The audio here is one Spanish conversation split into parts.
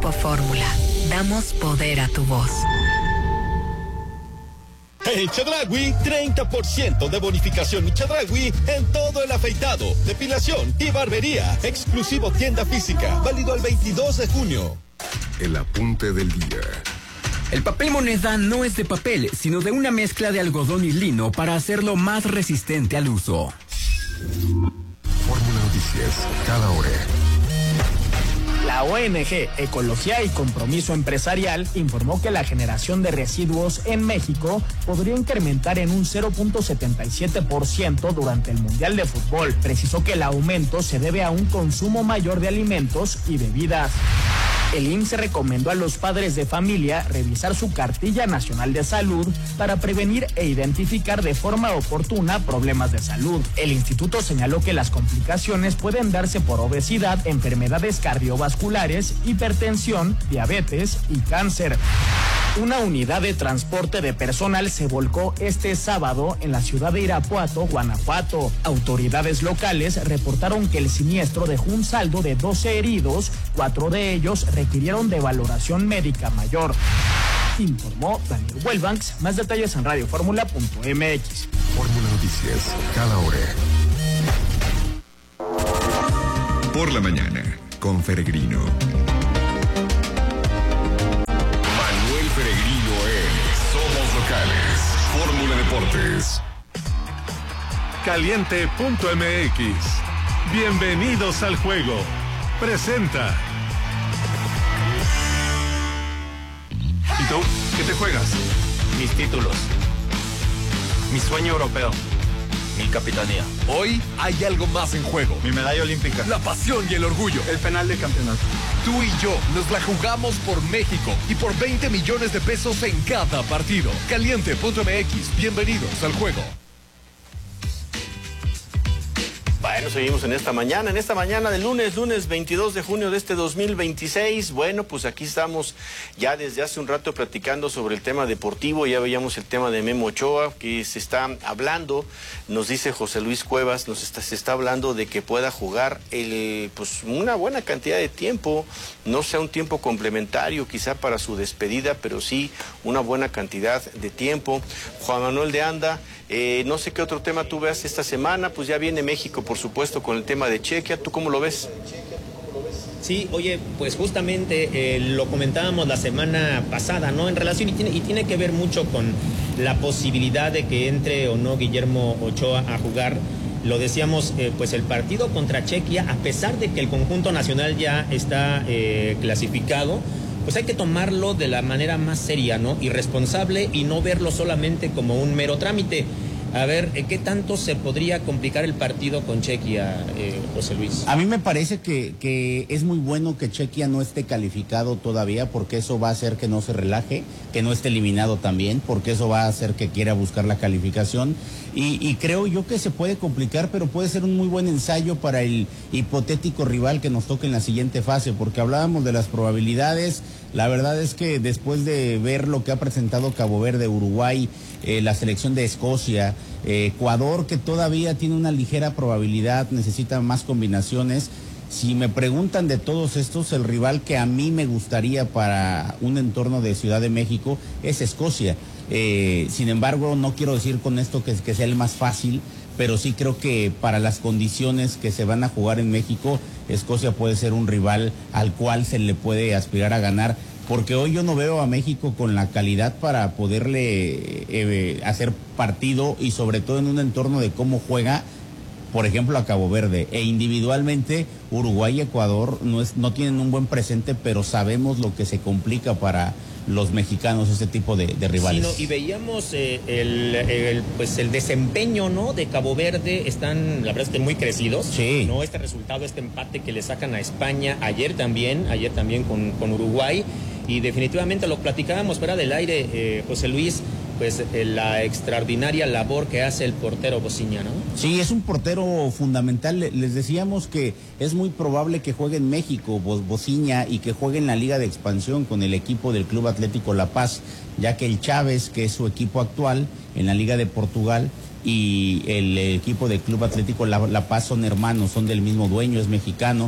Grupo Fórmula. Damos poder a tu voz. En Chedraui, 30% de bonificación en Chedraui en todo el afeitado, depilación y barbería. Exclusivo tienda física, válido el 22 de junio. El apunte del día. El papel moneda no es de papel, sino de una mezcla de algodón y lino para hacerlo más resistente al uso. Fórmula Noticias, cada hora. La ONG Ecología y Compromiso Empresarial informó que la generación de residuos en México podría incrementar en un 0.77% durante el Mundial de Fútbol. Precisó que el aumento se debe a un consumo mayor de alimentos y bebidas. El IMSS recomendó a los padres de familia revisar su cartilla nacional de salud para prevenir e identificar de forma oportuna problemas de salud. El instituto señaló que las complicaciones pueden darse por obesidad, enfermedades cardiovasculares, hipertensión, diabetes y cáncer. Una unidad de transporte de personal se volcó este sábado en la ciudad de Irapuato, Guanajuato. Autoridades locales reportaron que el siniestro dejó un saldo de 12 heridos, 4 de ellos requirieron de valoración médica mayor. Informó Daniel Welbanks. Más detalles en radioformula.mx. Fórmula Noticias, cada hora. Por la mañana, con Peregrino. Peregrino en Somos Locales, Fórmula Deportes. Caliente.mx. Bienvenidos al juego. Presenta. ¿Y tú? ¿Qué te juegas? Mis títulos. Mi sueño europeo. Mi capitanía. Hoy hay algo más en juego. Mi medalla olímpica. La pasión y el orgullo. El penal de campeonato. Tú y yo nos la jugamos por México y por 20 millones de pesos en cada partido. Caliente.mx. Bienvenidos al juego. Bueno, seguimos en esta mañana del lunes 22 de junio de este 2026. Bueno, pues aquí estamos ya desde hace un rato platicando sobre el tema deportivo. Ya veíamos el tema de Memo Ochoa, que se está hablando, nos dice José Luis Cuevas, se está hablando de que pueda jugar pues una buena cantidad de tiempo, no sea un tiempo complementario quizá para su despedida, pero sí una buena cantidad de tiempo. Juan Manuel de Anda, no sé qué otro tema tú veas esta semana, pues ya viene México, por supuesto, con el tema de Chequia. ¿Tú cómo lo ves? Sí, oye, pues justamente lo comentábamos la semana pasada, ¿no? En relación, y tiene que ver mucho con la posibilidad de que entre o no Guillermo Ochoa a jugar. Lo decíamos, pues el partido contra Chequia, a pesar de que el conjunto nacional ya está clasificado, pues hay que tomarlo de la manera más seria, ¿no? Y responsable, y no verlo solamente como un mero trámite. A ver, ¿qué tanto se podría complicar el partido con Chequia, José Luis? A mí me parece que es muy bueno que Chequia no esté calificado todavía, porque eso va a hacer que no se relaje, que no esté eliminado también, porque eso va a hacer que quiera buscar la calificación. Y creo yo que se puede complicar, pero puede ser un muy buen ensayo para el hipotético rival que nos toque en la siguiente fase, porque hablábamos de las probabilidades. La verdad es que después de ver lo que ha presentado Cabo Verde, Uruguay, la selección de Escocia, Ecuador, que todavía tiene una ligera probabilidad, necesita más combinaciones. Si me preguntan de todos estos, el rival que a mí me gustaría para un entorno de Ciudad de México es Escocia. Sin embargo, no quiero decir con esto que sea el más fácil, pero sí creo que para las condiciones que se van a jugar en México, Escocia puede ser un rival al cual se le puede aspirar a ganar, porque hoy yo no veo a México con la calidad para poderle hacer partido, y sobre todo en un entorno de cómo juega, por ejemplo, a Cabo Verde. E individualmente, Uruguay y Ecuador no tienen un buen presente, pero sabemos lo que se complica para los mexicanos este tipo de rivales. Sí, no, y veíamos pues el desempeño, ¿no?, de Cabo Verde. Están, la verdad es que muy crecidos. Sí. ¿No? Este resultado, este empate que le sacan a España ayer también con Uruguay. Y definitivamente lo platicábamos fuera del aire, José Luis, pues la extraordinaria labor que hace el portero Bociña, ¿no? Sí, es un portero fundamental. Les decíamos que es muy probable que juegue en México Bociña, y que juegue en la Liga de Expansión con el equipo del Club Atlético La Paz, ya que el Chávez, que es su equipo actual en la Liga de Portugal, y el equipo del Club Atlético La Paz son hermanos, son del mismo dueño, es mexicano,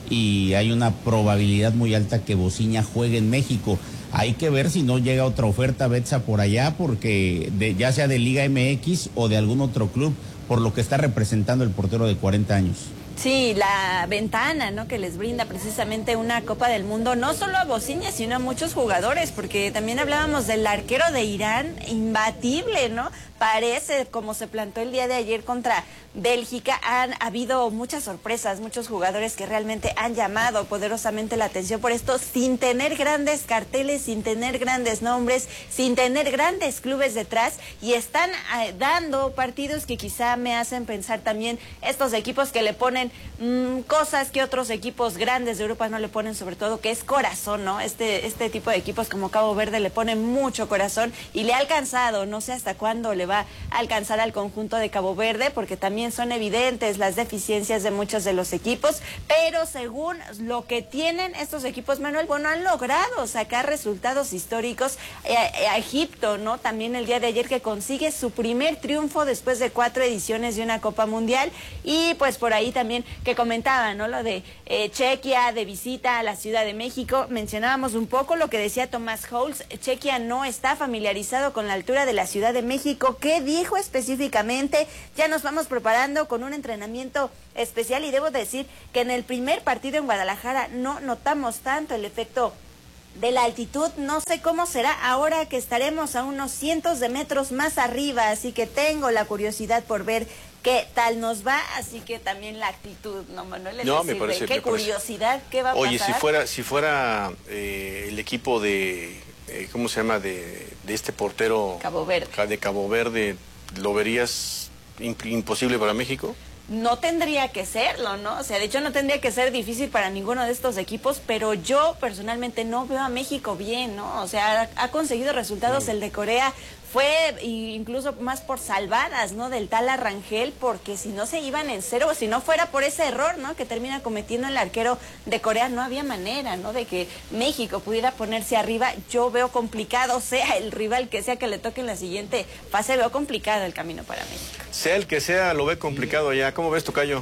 y hay una probabilidad muy alta que Bociña juegue en México. Hay que ver si no llega otra oferta, Betsa, por allá, porque ya sea de Liga MX o de algún otro club, por lo que está representando el portero de 40 años. Sí, la ventana, ¿no?, que les brinda precisamente una Copa del Mundo, no solo a Bociña, sino a muchos jugadores, porque también hablábamos del arquero de Irán, imbatible, ¿no? Parece, como se plantó el día de ayer contra Bélgica, han habido muchas sorpresas, muchos jugadores que realmente han llamado poderosamente la atención por esto, sin tener grandes carteles, sin tener grandes nombres, sin tener grandes clubes detrás, y están dando partidos que quizá me hacen pensar también estos equipos que le ponen cosas que otros equipos grandes de Europa no le ponen, sobre todo, que es corazón, ¿no? Este tipo de equipos como Cabo Verde le ponen mucho corazón y le ha alcanzado, no sé hasta cuándo le va a alcanzar al conjunto de Cabo Verde, porque también son evidentes las deficiencias de muchos de los equipos, pero según lo que tienen estos equipos, Manuel, bueno, han logrado sacar resultados históricos. A Egipto, ¿no?, también el día de ayer, que consigue su primer triunfo después de 4 ediciones de una Copa Mundial, y pues por ahí también que comentaba, ¿no?, lo de Chequia de visita a la Ciudad de México. Mencionábamos un poco lo que decía Tomás Holtz. Chequia no está familiarizado con la altura de la Ciudad de México. ¿Qué dijo específicamente? Ya nos vamos preparando con un entrenamiento especial, y debo decir que en el primer partido en Guadalajara no notamos tanto el efecto de la altitud. No sé cómo será ahora que estaremos a unos cientos de metros más arriba, así que tengo la curiosidad por ver qué tal nos va, así que también la actitud, ¿no, Manuel? No, me parece, qué curiosidad, ¿qué va a pasar? Oye, si fuera el equipo de, ¿cómo se llama?, de este portero Cabo Verde. De Cabo Verde, ¿lo verías imposible para México? No tendría que serlo, ¿no? O sea, de hecho no tendría que ser difícil para ninguno de estos equipos, pero yo personalmente no veo a México bien, ¿no? O sea, ha conseguido resultados el de Corea, fue incluso más por salvadas, ¿no?, del tal Arrangel, porque si no se iban en cero, si no fuera por ese error, ¿no?, que termina cometiendo el arquero de Corea, no había manera, ¿no?, de que México pudiera ponerse arriba. Yo veo complicado, sea el rival que sea que le toque en la siguiente fase, veo complicado el camino para México. Sea el que sea, lo ve complicado ya. ¿Cómo ves, tocayo?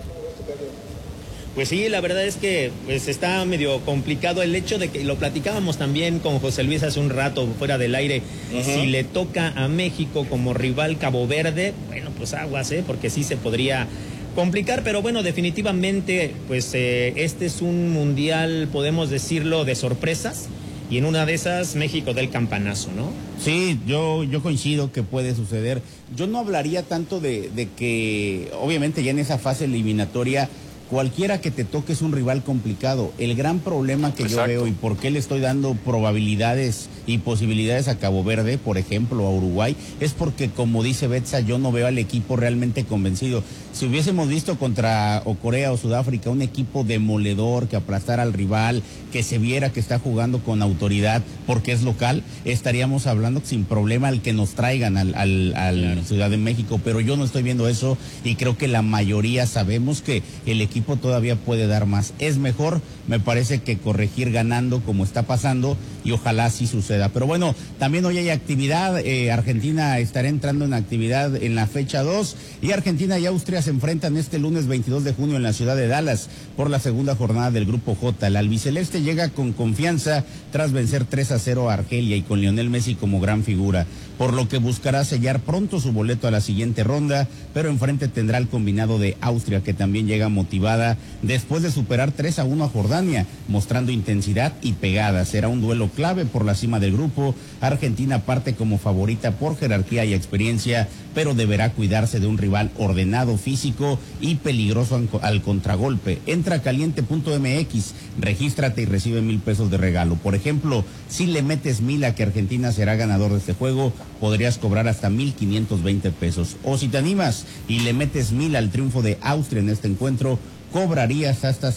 Pues sí, la verdad es que pues está medio complicado el hecho de que, lo platicábamos también con José Luis hace un rato fuera del aire, si le toca a México como rival Cabo Verde, bueno, pues aguas, porque sí se podría complicar, pero bueno, definitivamente pues este es un mundial, podemos decirlo, de sorpresas, y en una de esas México da el campanazo, ¿no? Sí, yo coincido que puede suceder. Yo no hablaría tanto de que, obviamente ya en esa fase eliminatoria, cualquiera que te toque es un rival complicado. El gran problema que yo veo, y por qué le estoy dando probabilidades y posibilidades a Cabo Verde, por ejemplo, a Uruguay, es porque, como dice Betsa, yo no veo al equipo realmente convencido. Si hubiésemos visto contra o Corea o Sudáfrica un equipo demoledor que aplastara al rival, que se viera que está jugando con autoridad porque es local, estaríamos hablando sin problema al que nos traigan al Ciudad de México, pero yo no estoy viendo eso, y creo que la mayoría sabemos que el equipo todavía puede dar más. Es mejor, me parece, que corregir ganando como está pasando, y ojalá así suceda. Pero bueno, también hoy hay actividad. Argentina estará entrando en actividad en la fecha 2, y Argentina y Austria se enfrentan este lunes 22 de junio en la ciudad de Dallas por la segunda jornada del Grupo J. El albiceleste llega con confianza tras vencer 3-0 a Argelia y con Lionel Messi como gran figura, por lo que buscará sellar pronto su boleto a la siguiente ronda, pero enfrente tendrá el combinado de Austria, que también llega motivada después de superar 3-1 a Jordania, mostrando intensidad y pegada. Será un duelo clave por la cima del grupo. Argentina parte como favorita por jerarquía y experiencia, pero deberá cuidarse de un rival ordenado, físico y peligroso al contragolpe. Entra a caliente.mx, regístrate y recibe $1,000 de regalo. Por ejemplo, si le metes 1,000 a que Argentina será ganador de este juego, podrías cobrar hasta $1,520. O si te animas y le metes 1,000 al triunfo de Austria en este encuentro, cobrarías hasta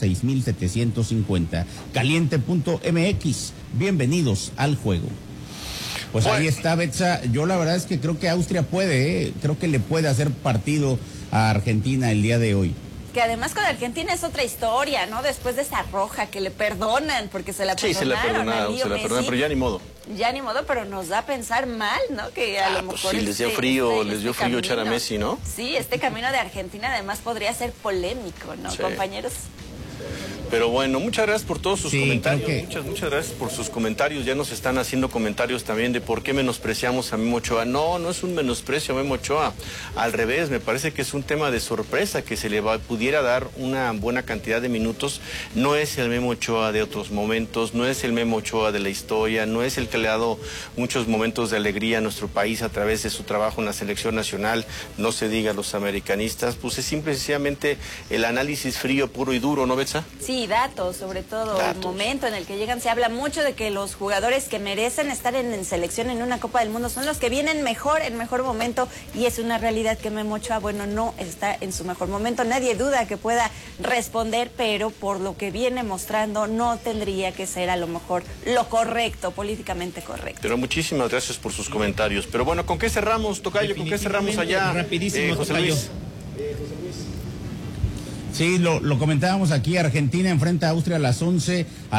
6,750. Caliente.mx, bienvenidos al juego. Pues ahí está, Betsa. Yo la verdad es que creo que Austria puede, creo que le puede hacer partido a Argentina el día de hoy. Que además con Argentina es otra historia, ¿no? Después de esa roja que le perdonan, porque se la perdonaron. Sí, se la perdonaron, pero ya ni modo. Ya ni modo, pero nos da a pensar mal, ¿no? Que a lo mejor sí, les dio frío echar a Messi, ¿no? Sí, este camino de Argentina además podría ser polémico, ¿no, compañeros? Pero bueno, muchas gracias por todos sus comentarios. Muchas gracias por sus comentarios. Ya nos están haciendo comentarios también de por qué menospreciamos a Memo Ochoa. No, no es un menosprecio a Memo Ochoa. Al revés, me parece que es un tema de sorpresa que se le pudiera dar una buena cantidad de minutos. No es el Memo Ochoa de otros momentos, no es el Memo Ochoa de la historia, no es el que le ha dado muchos momentos de alegría a nuestro país a través de su trabajo en la selección nacional. No se diga a los americanistas, pues es simple y sencillamente el análisis frío, puro y duro, ¿no, Betsa? Sí, datos, sobre todo el momento en el que llegan. Se habla mucho de que los jugadores que merecen estar en selección en una Copa del Mundo son los que vienen en mejor momento, y es una realidad que Memo Ochoa, bueno, no está en su mejor momento. Nadie duda que pueda responder, pero por lo que viene mostrando no tendría que ser a lo mejor lo correcto, políticamente correcto. Pero muchísimas gracias por sus comentarios. Pero bueno, ¿con qué cerramos, tocayo? ¿Con qué cerramos allá? Rapidísimo, José tocayo. Luis. Sí, lo comentábamos aquí. Argentina enfrenta a Austria a las 11, a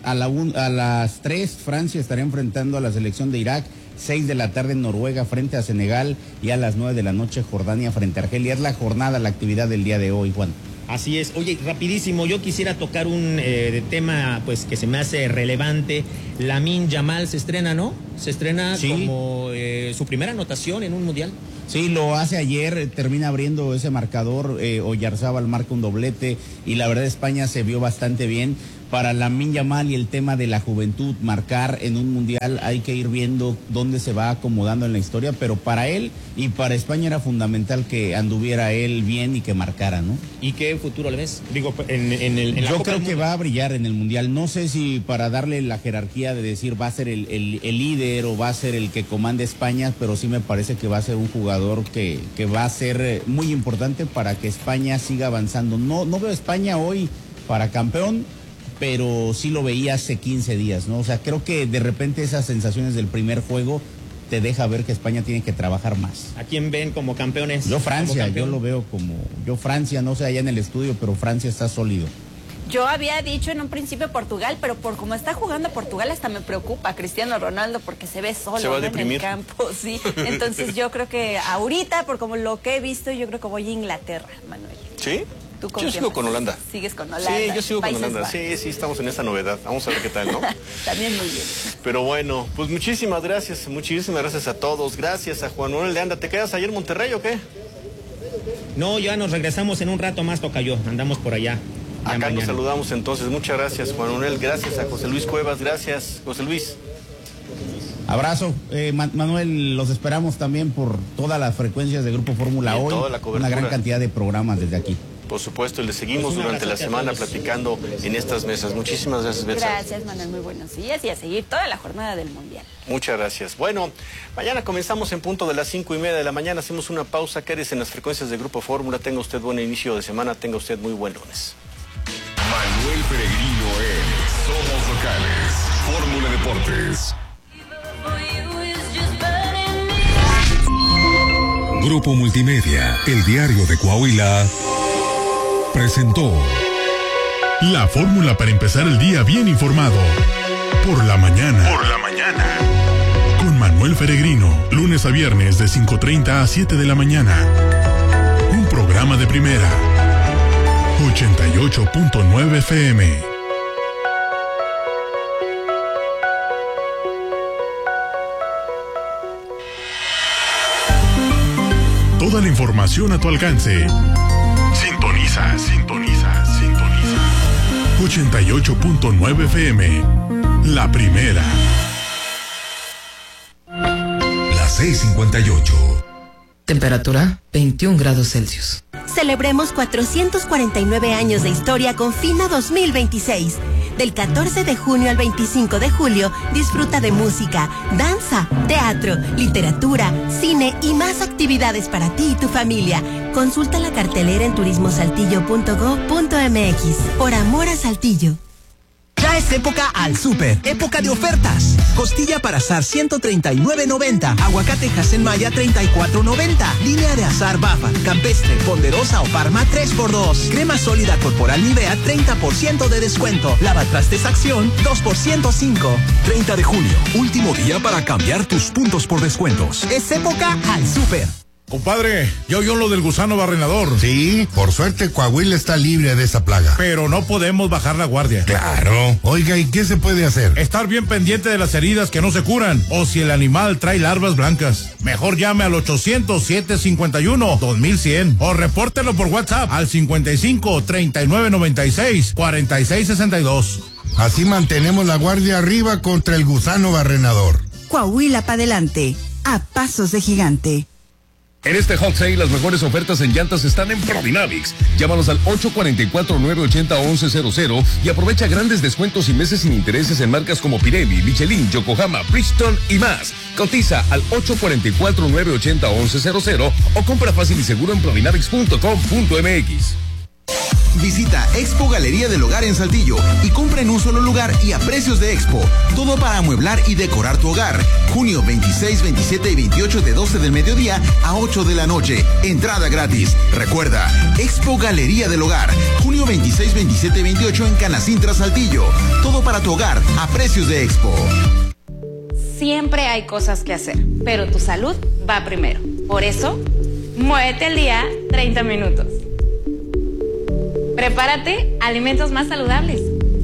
las 3 Francia estará enfrentando a la selección de Irak, 6 de la tarde Noruega frente a Senegal, y a las 9 de la noche Jordania frente a Argelia. Es la jornada, la actividad del día de hoy, Juan. Así es. Oye, rapidísimo, yo quisiera tocar un tema pues que se me hace relevante. Lamine Yamal se estrena, ¿no? Se estrena como su primera anotación en un mundial. Sí, lo hace ayer, termina abriendo ese marcador, Oyarzábal marca un doblete, y la verdad España se vio bastante bien. Para Lamine Yamal y el tema de la juventud, marcar en un mundial, hay que ir viendo dónde se va acomodando en la historia, pero para él y para España era fundamental que anduviera él bien y que marcara, ¿no? ¿Y qué futuro le ves? Digo, yo creo que va a brillar en el mundial. No sé si para darle la jerarquía de decir va a ser el líder o va a ser el que comande España, pero sí me parece que va a ser un jugador que va a ser muy importante para que España siga avanzando. No veo a España hoy para campeón, pero sí lo veía hace 15 días, ¿no? O sea, creo que de repente esas sensaciones del primer juego te deja ver que España tiene que trabajar más. ¿A quién ven como campeones? Yo Francia, yo lo veo yo Francia, no sé allá en el estudio, pero Francia está sólido. Yo había dicho en un principio Portugal, pero por cómo está jugando Portugal hasta me preocupa Cristiano Ronaldo, porque se ve solo, se va a deprimir en el campo, sí. Entonces yo creo que ahorita, por como lo que he visto, yo creo que voy a Inglaterra, Manuel. ¿Sí? Yo sigo con Holanda. ¿Sigues con Holanda? Sí, yo sigo con Holanda. Bajos. Sí, estamos en esta novedad. Vamos a ver qué tal, ¿no? También muy bien. Pero bueno, pues muchísimas gracias a todos. Gracias a Juan Manuel de Anda. ¿Te quedas ayer en Monterrey o qué? No, ya nos regresamos en un rato más, tocayo. Andamos por allá. Acá mañana. Nos saludamos entonces. Muchas gracias, Juan Manuel. Gracias a José Luis Cuevas. Gracias, José Luis. Abrazo, Manuel, los esperamos también por todas las frecuencias de Grupo Fórmula hoy. Una gran cantidad de programas desde aquí. Por supuesto, y le seguimos durante la semana platicando en estas mesas. Muchísimas gracias, Betsa. Gracias, Manuel, muy buenos días, y a seguir toda la jornada del Mundial. Muchas gracias. Bueno, mañana comenzamos en punto de las 5:30 de la mañana. Hacemos una pausa. Quédese en las frecuencias de Grupo Fórmula. Tenga usted buen inicio de semana. Tenga usted muy buen lunes. Manuel Peregrino en Somos Locales. Fórmula Deportes. Grupo Multimedia, el diario de Coahuila, presentó la fórmula para empezar el día bien informado. Por la mañana. Con Manuel Peregrino, lunes a viernes de 5:30 a 7 de la mañana. Un programa de primera. 88.9 FM. Toda la información a tu alcance. Sintoniza. 88.9 FM. La primera. Las 6:58. Temperatura 21 grados Celsius. Celebremos 449 años de historia con FINA 2026. Del 14 de junio al 25 de julio, disfruta de música, danza, teatro, literatura, cine y más actividades para ti y tu familia. Consulta la cartelera en turismosaltillo.go.mx. Por amor a Saltillo. Ya es época al súper, época de ofertas. Costilla para asar 139.90, aguacate Hasenmaya 34.90, línea de asar Bafa, campestre, ponderosa o Parma 3x2, crema sólida corporal Nivea 30% de descuento, lavatrastes Acción 2x105. 30 de junio, último día para cambiar tus puntos por descuentos. Es época al súper. Compadre, ya oyó lo del gusano barrenador. Sí, por suerte Coahuila está libre de esa plaga. Pero no podemos bajar la guardia. Claro. Oiga, ¿y qué se puede hacer? Estar bien pendiente de las heridas que no se curan o si el animal trae larvas blancas. Mejor llame al 800-751-2100 o repórtelo por WhatsApp al 55-3996-4662. Así mantenemos la guardia arriba contra el gusano barrenador. Coahuila pa' adelante, a pasos de gigante. En este hot sale, las mejores ofertas en llantas están en Prodynamics. Llámanos al 844-980-1100 y aprovecha grandes descuentos y meses sin intereses en marcas como Pirelli, Michelin, Yokohama, Bridgestone y más. Cotiza al 844-980-1100 o compra fácil y seguro en prodynamics.com.mx. Visita Expo Galería del Hogar en Saltillo y compra en un solo lugar y a precios de Expo. Todo para amueblar y decorar tu hogar. Junio 26, 27 y 28 de 12 del mediodía a 8 de la noche. Entrada gratis. Recuerda, Expo Galería del Hogar. Junio 26, 27 y 28 en Canacintra, Saltillo. Todo para tu hogar a precios de Expo. Siempre hay cosas que hacer, pero tu salud va primero. Por eso, muévete al día 30 minutos. Prepárate alimentos más saludables.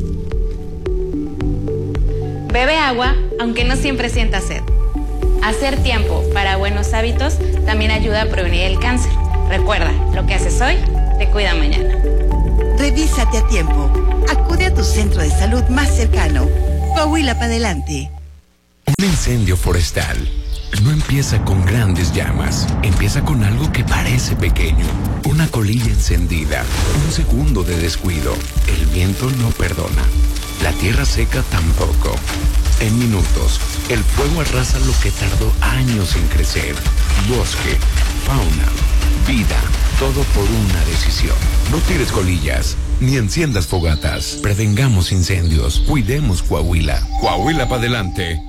Bebe agua, aunque no siempre sientas sed. Hacer tiempo para buenos hábitos también ayuda a prevenir el cáncer. Recuerda, lo que haces hoy te cuida mañana. Revísate a tiempo. Acude a tu centro de salud más cercano. Coahuila para adelante. Un incendio forestal no empieza con grandes llamas, empieza con algo que parece pequeño, una colilla encendida, un segundo de descuido. El viento no perdona, la tierra seca tampoco. En minutos, el fuego arrasa lo que tardó años en crecer. Bosque, fauna, vida, todo por una decisión. No tires colillas, ni enciendas fogatas. Prevengamos incendios, cuidemos Coahuila. Coahuila para adelante.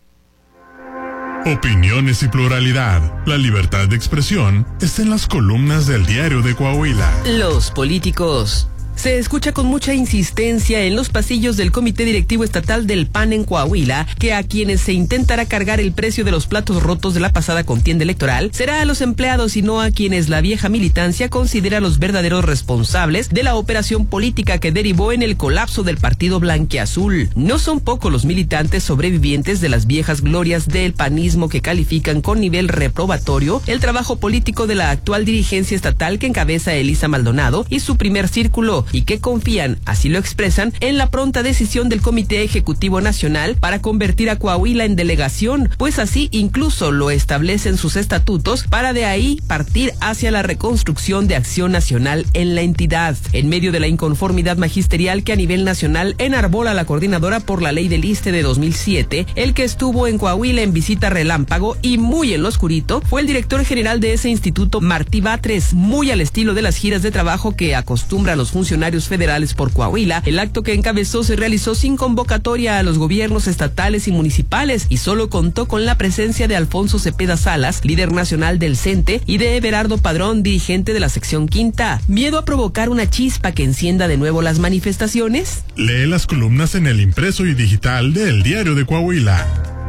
Opiniones y pluralidad. La libertad de expresión está en las columnas del Diario de Coahuila. Los políticos. Se escucha con mucha insistencia en los pasillos del Comité Directivo Estatal del PAN en Coahuila que a quienes se intentará cargar el precio de los platos rotos de la pasada contienda electoral será a los empleados y no a quienes la vieja militancia considera los verdaderos responsables de la operación política que derivó en el colapso del partido blanquiazul. No son pocos los militantes sobrevivientes de las viejas glorias del panismo que califican con nivel reprobatorio el trabajo político de la actual dirigencia estatal que encabeza Elisa Maldonado y su primer círculo, y que confían, así lo expresan, en la pronta decisión del Comité Ejecutivo Nacional para convertir a Coahuila en delegación, pues así incluso lo establecen sus estatutos para de ahí partir hacia la reconstrucción de acción nacional en la entidad. En medio de la inconformidad magisterial que a nivel nacional enarbola la coordinadora por la ley del ISSSTE de 2007, el que estuvo en Coahuila en visita relámpago y muy en lo oscurito fue el director general de ese instituto, Martí Batres, muy al estilo de las giras de trabajo que acostumbran los funcionarios federales por Coahuila. El acto que encabezó se realizó sin convocatoria a los gobiernos estatales y municipales y solo contó con la presencia de Alfonso Cepeda Salas, líder nacional del CENTE, y de Everardo Padrón, dirigente de la sección quinta. ¿Miedo a provocar una chispa que encienda de nuevo las manifestaciones? Lee las columnas en el impreso y digital del Diario de Coahuila.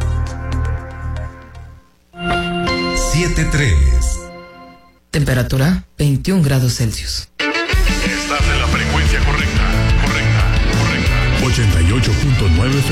7:3. Temperatura 21 grados Celsius. Estás en la frecuencia correcta. 88.9